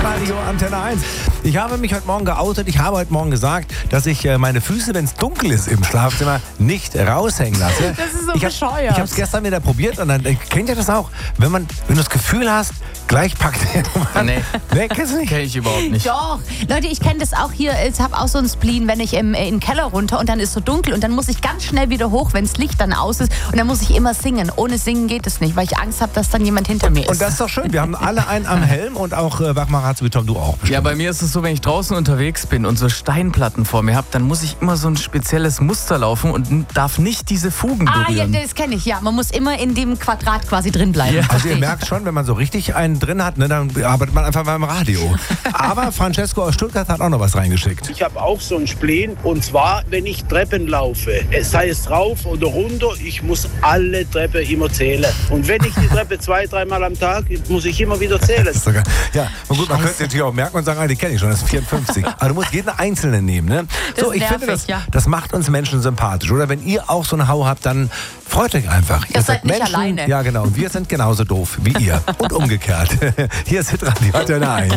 Hitradio Antenne 1. Ich habe mich heute Morgen geoutet. Ich habe heute Morgen gesagt, dass ich meine Füße, wenn es dunkel ist im Schlafzimmer, nicht raushängen lasse. Das ist so bescheuert. Ich habe es gestern wieder probiert und dann kennt ihr das auch, wenn du das Gefühl hast, gleich packt jemand. Nee, kennst du nicht? Kenn ich überhaupt nicht. Doch. Leute, ich kenne das auch hier. Ich habe auch so einen Spleen, wenn ich in den Keller runter und dann ist so dunkel und dann muss ich ganz schnell wieder hoch, wenn das Licht dann aus ist und dann muss ich immer singen. Ohne Singen geht es nicht, weil ich Angst habe, dass dann jemand hinter mir ist. Und das ist doch schön. Wir haben alle einen am Helm und auch Wachmacher hat es wie Tom, du auch bestimmt. Ja, bei mir ist es so, wenn ich draußen unterwegs bin und so Steinplatten vor mir habe, dann muss ich immer so ein spezielles Muster laufen und darf nicht diese Fugen berühren. Ja, das kenne ich, ja. Man muss immer in dem Quadrat quasi drin bleiben. Ja. Also ihr merkt schon, wenn man so richtig einen drin hat, ne, dann arbeitet man einfach beim Radio. Aber Francesco aus Stuttgart hat auch noch was reingeschickt. Ich habe auch so einen Spleen und zwar, wenn ich Treppen laufe, sei es rauf oder runter, ich muss alle Treppen immer zählen. Und wenn ich die Treppe 2-3 Mal am Tag, muss ich immer wieder zählen. Ja, gut, man könnte natürlich auch merken und sagen, die kenne ich schon, das ist 54. Aber du musst jeden Einzelnen nehmen. Ne? So, ich finde, das macht uns Menschen sympathisch. Oder wenn ihr auch so eine Hau habt, dann freut euch einfach. Ihr seid nicht Menschen, alleine. Ja, genau. Und wir sind genauso doof wie ihr. Und umgekehrt. Hier ist Hitradio Antenne 1.